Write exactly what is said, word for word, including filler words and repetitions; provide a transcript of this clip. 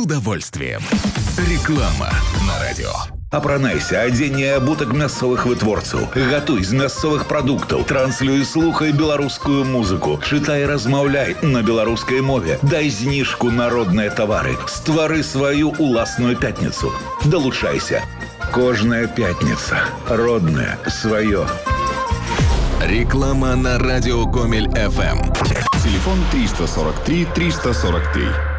удовольствием. Реклама на радио. Апранайся, адзенне абутак мясцовых вытворцаў. Гатуй з мясцовых прадуктаў. Транслюй, слухай беларускую музыку. Чытай, размаўляй на беларускай мове. Дай зніжку на родныя тавары. Ствары сваю уласную пятніцу. Далучайся. Кожная пятница. Родное, свое. Реклама на радио Гомель эф эм. Телефон триста сорок три триста сорок три.